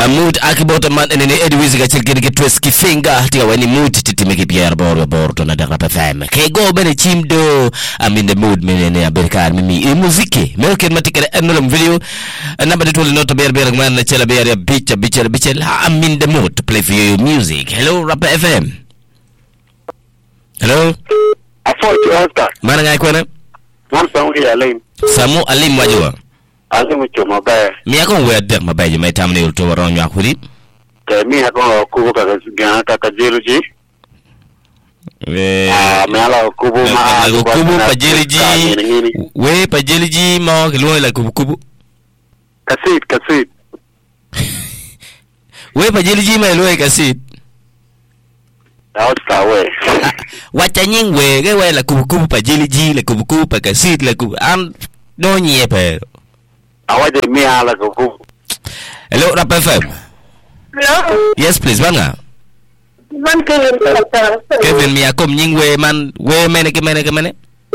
mood akibota man ene Edwiz ga chilkini ke Twiski Finger tia wani mood titimeke Pierre bor to na Rap FM ke go bene chimdo I'm in the mood menene American mimi muziki melken matikere enolum video namba de tole noto ber man na chela ber bicha I'm in the mood to play for you music. Hello Rap FM. Hello Afoto hasta mana ngai kwana Samu Alim wajua Azimu choma baya mi akon we der mabaye mai tamne ulto waron nya khuri ke mi akon kubo ka jeruji we me ala kubo ma kubo pajeliji we pajeliji ma kilo la kubo kasit we pajeliji ma lo kasit Hasta we wacha nyingwe ge we la kubo pajeliji la kubo pa kasit la kubo am no nyepe awaje mi ala kubo. Hello Rap FM. Hello. Yes please banga. Man Kevin mi akom nyingwe man we mene ke mene. Mana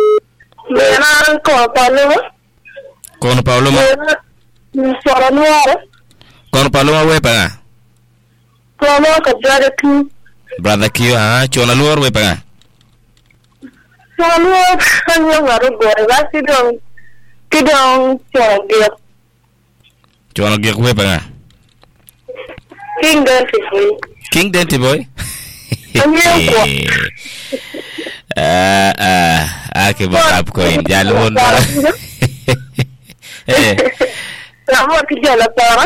ko Paulo ma. Sora nuara. Kono Paulo ma we pa. Kono ka Brother Q chona luor we pa. Sora nuara kanyo ngaro gore ba kidong Chona gek we pa. King Denti boy. Ke bakap ko injalon. Kamu kerja para.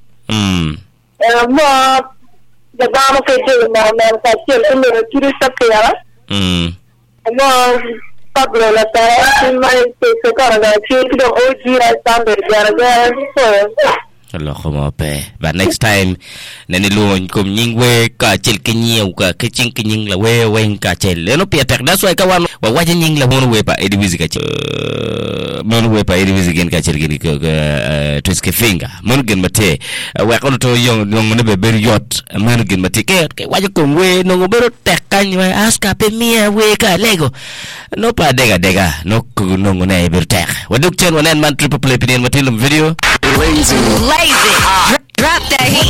Mo jabama ke jema na kacil ini kiri sapya. Mo Pablo la para mai se cara kiri do oji ra standard jaraga so. Allah khoma pe but next time nani luon kom nyingwe ka chel kinyiu ka kichin kinying la we wen ka chel no pia tek that's why ka wan wa waje nying la mon we pa Edwiz ka chel mon we pa Edwiz gen ka chel gen ka Twiski Finger mon gen mate wa ko to yong no be ber yot mon gen mate ke waje kom we no bero tek kan we aska pe mia we ka lego no pa dega no ne ber tek wa duk chen wanen man triple play pin matilum video Lazy. Drop that heat.